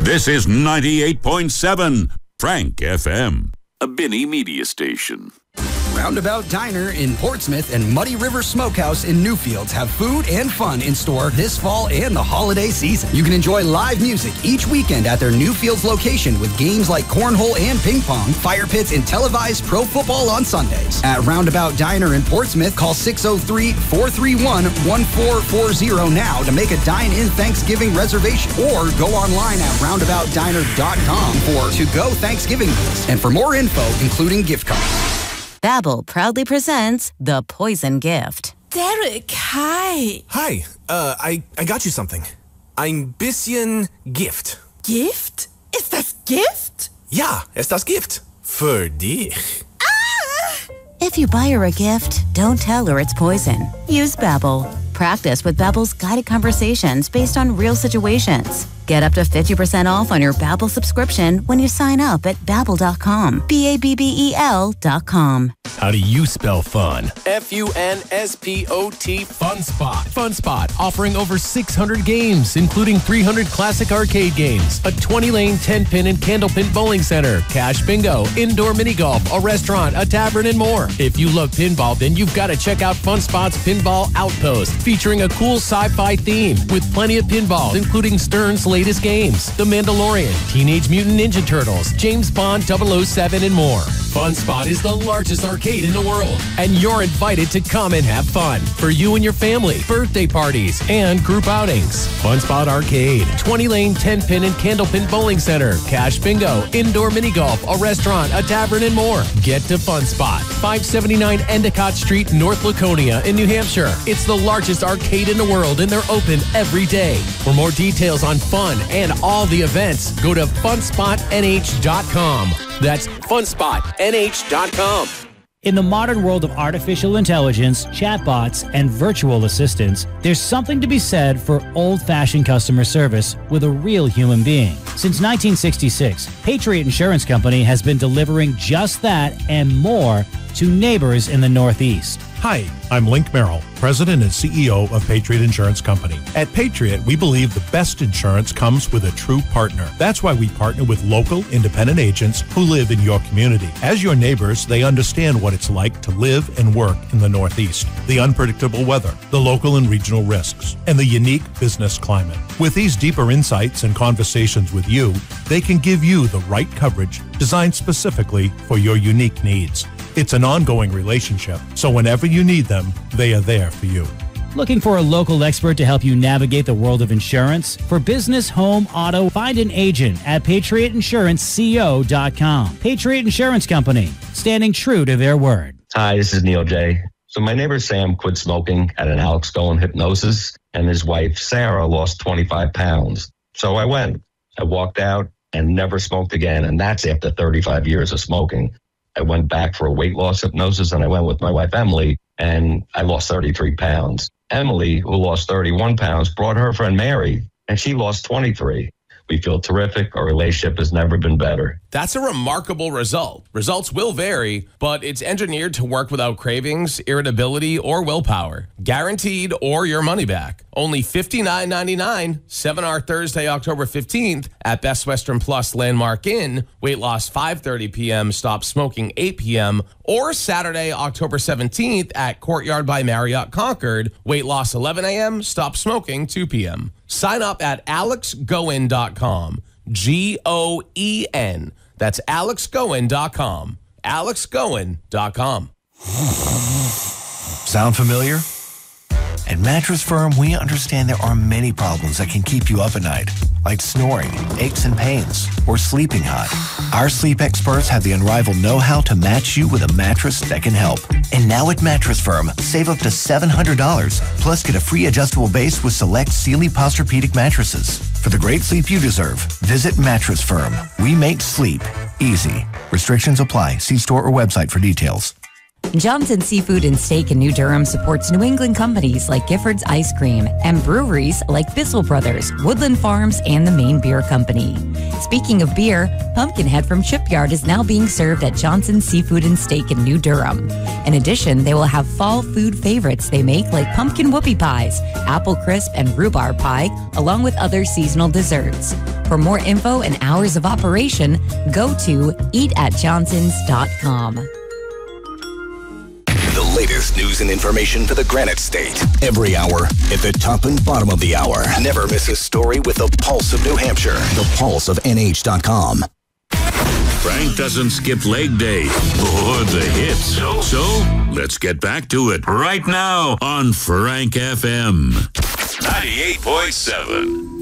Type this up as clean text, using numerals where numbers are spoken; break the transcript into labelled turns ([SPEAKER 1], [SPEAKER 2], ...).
[SPEAKER 1] This is 98.7 Frank FM, a Binney media station.
[SPEAKER 2] Roundabout Diner in Portsmouth and Muddy River Smokehouse in Newfields have food and fun in store this fall and the holiday season. You can enjoy live music each weekend at their Newfields location with games like cornhole and ping pong, fire pits, and televised pro football on Sundays. At Roundabout Diner in Portsmouth, call 603-431-1440 now to make a dine-in Thanksgiving reservation or go online at roundaboutdiner.com for to-go Thanksgiving meals and for more info, including gift cards.
[SPEAKER 3] Babbel proudly presents The Poison Gift.
[SPEAKER 4] Derek, hi.
[SPEAKER 5] Hi, I got you something. Ein bisschen Gift.
[SPEAKER 4] Gift? Ist das Gift?
[SPEAKER 5] Ja, ist das Gift. Für dich.
[SPEAKER 4] Ah!
[SPEAKER 3] If you buy her a gift, don't tell her it's poison. Use Babbel. Practice with Babbel's guided conversations based on real situations. Get up to 50% off on your Babbel subscription when you sign up at Babbel.com. Babbel.com.
[SPEAKER 6] How do you spell fun?
[SPEAKER 7] FUNSPOT.
[SPEAKER 6] FunSpot. FunSpot, offering over 600 games, including 300 classic arcade games, a 20-lane 10-pin and candlepin bowling center, cash bingo, indoor mini golf, a restaurant, a tavern, and more. If you love pinball, then you've got to check out FunSpot's Pinball Outpost, featuring a cool sci-fi theme with plenty of pinball, including Stern's latest games, The Mandalorian, Teenage Mutant Ninja Turtles, James Bond 007, and more. FunSpot is the largest arcade in the world, and you're invited to come and have fun for you and your family, birthday parties, and group outings. FunSpot Arcade, 20-lane 10-pin and candlepin bowling center, cash bingo, indoor mini golf, a restaurant, a tavern, and more. Get to FunSpot, 579 Endicott Street, North Laconia in New Hampshire. It's the largest arcade in the world, and they're open every day. For more details on fun and all the events, go to funspotnh.com. That's funspotnh.com.
[SPEAKER 8] In the modern world of artificial intelligence, chatbots, and virtual assistants, there's something to be said for old-fashioned customer service with a real human being. Since 1966, Patriot Insurance Company has been delivering just that and more to neighbors in the Northeast.
[SPEAKER 9] Hi, I'm Link Merrill, President and CEO of Patriot Insurance Company. At Patriot, we believe the best insurance comes with a true partner. That's why we partner with local, independent agents who live in your community. As your neighbors, they understand what it's like to live and work in the Northeast, the unpredictable weather, the local and regional risks, and the unique business climate. With these deeper insights and conversations with you, they can give you the right coverage designed specifically for your unique needs. It's an ongoing relationship, so whenever you need them, they are there for you.
[SPEAKER 8] Looking for a local expert to help you navigate the world of insurance? For business, home, auto, find an agent at patriotinsuranceco.com. Patriot Insurance Company, standing true to their word.
[SPEAKER 10] Hi, this is Neil J. So my neighbor Sam quit smoking at an Alex Goen hypnosis, and his wife Sarah lost 25 pounds. So I went. I walked out and never smoked again, and that's after 35 years of smoking. I went back for a weight loss hypnosis, and I went with my wife, Emily, and I lost 33 pounds. Emily, who lost 31 pounds, brought her friend Mary, and she lost 23. We feel terrific. Our relationship has never been better.
[SPEAKER 7] That's a remarkable result. Results will vary, but it's engineered to work without cravings, irritability, or willpower. Guaranteed or your money back. Only $59.99, 7-hour Thursday, October 15th at Best Western Plus Landmark Inn. Weight loss 5:30 p.m., stop smoking 8 p.m. Or Saturday, October 17th at Courtyard by Marriott Concord. Weight loss 11 a.m., stop smoking 2 p.m. Sign up at alexgoen.com. Goen. That's alexgoen.com. alexgoen.com.
[SPEAKER 11] Sound familiar? At Mattress Firm, we understand there are many problems that can keep you up at night, like snoring, aches and pains, or sleeping hot. Our sleep experts have the unrivaled know-how to match you with a mattress that can help. And now at Mattress Firm, save up to $700, plus get a free adjustable base with select Sealy Posturepedic mattresses. For the great sleep you deserve, visit Mattress Firm. We make sleep easy. Restrictions apply. See store or website for details.
[SPEAKER 12] Johnson Seafood and Steak in New Durham supports New England companies like Gifford's Ice Cream and breweries like Bissell Brothers, Woodland Farms, and the Maine Beer Company. Speaking of beer, Pumpkinhead from Shipyard is now being served at Johnson Seafood and Steak in New Durham. In addition, they will have fall food favorites they make like pumpkin whoopie pies, apple crisp, and rhubarb pie, along with other seasonal desserts. For more info and hours of operation, go to eatatjohnsons.com.
[SPEAKER 13] The latest news and information for the Granite State. Every hour at the top and bottom of the hour. Never miss a story with the Pulse of New Hampshire. The Pulse of NH.com.
[SPEAKER 1] Frank doesn't skip leg day or the hits. So let's get back to it right now on Frank FM 98.7.